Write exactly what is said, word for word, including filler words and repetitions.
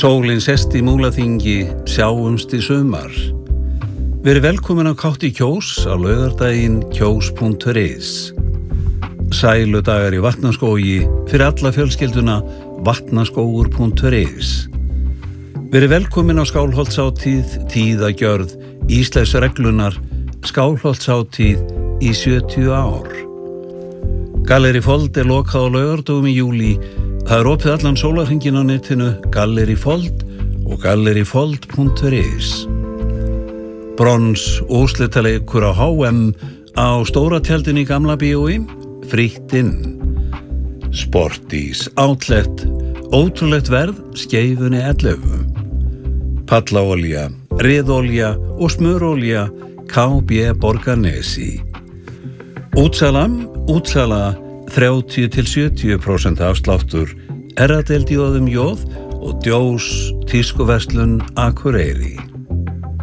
Sólin sest í Múlaþingi, sjáumst í sumar. Verið velkomin á Kátt í Kjós á laugardaginn kjós punktur is. Sæludagar í Vatnaskógi fyrir alla fjölskylduna vatnaskógur punktur is. Verið velkomin á Skálholtshátíð, tíðagjörð, Íslandsreglunar, Skálholtshátíð í sjötíu ár. Galleri Fold er lokað á laugardögum í júlí. Það er opið allan sólarhringinn á netinu Galleri Fold og galleri fold punktur is. Brons úrslitaleikur á H M á stóra tjaldinu í Gamla bíói, frítt inn. Sportís, Outlet, ótrúlegt verð, skeifunni ellefu. Pallaolja, riðolja og smurolja, K B Borgarnesi. Útsala, útsala, þrjátíu til sjötíu prósent afsláttur, erradeild í óðum jóð og djós tískuverslun Akureyri.